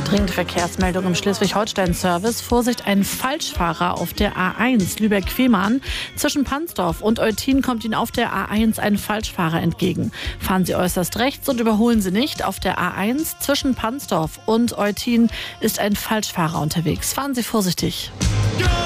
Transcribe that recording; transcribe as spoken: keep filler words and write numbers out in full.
Dringende Verkehrsmeldung im Schleswig-Holstein-Service. Vorsicht, ein Falschfahrer auf der A eins Lübeck-Fehmarn. Zwischen Pansdorf und Eutin kommt Ihnen auf der A eins ein Falschfahrer entgegen. Fahren Sie äußerst rechts und überholen Sie nicht. Auf der A eins zwischen Pansdorf und Eutin ist ein Falschfahrer unterwegs. Fahren Sie vorsichtig. Ja!